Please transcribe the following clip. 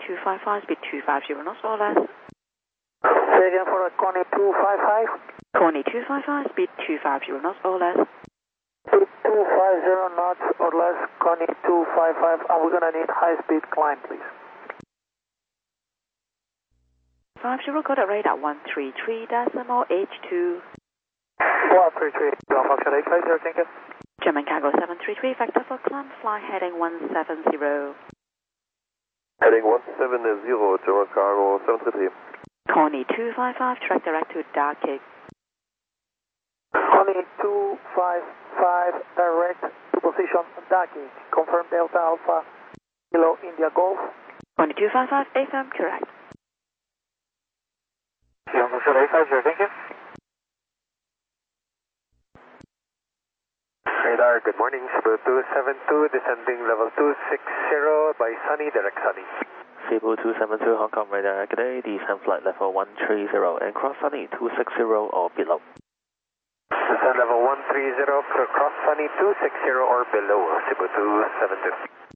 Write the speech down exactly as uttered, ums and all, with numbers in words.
two five five, speed two five zero knots or less. Say again for a Connie two five five. Connie two five five, speed two five zero knots or less. Speed two five zero knots or less, Connie two five five, and we're going to need high speed climb, please. five zero, code radar one three three decimal H two. one three three, Alpha Foxtrot eight five zero, thank you. German Cargo seven three three, factor for climb, fly heading one seven zero. Heading one seven zero, German Cargo seven three three. Connie two five five, track direct to Darkig. Connie two five five, direct to position Darkig. Confirm Delta Alpha, Kilo India Golf. Connie two five five, A F M correct. Alpha Foxtrot eight five zero, thank you. Radar, good morning, Cebu two seven two, descending level two six zero by Sunny, direct Sunny. Cebu two seven two, Hong Kong radar, good day, descend flight level one three zero and cross Sunny two six zero or below. Descend level one three zero, cross Sunny two six zero or below, Cebu two seven two.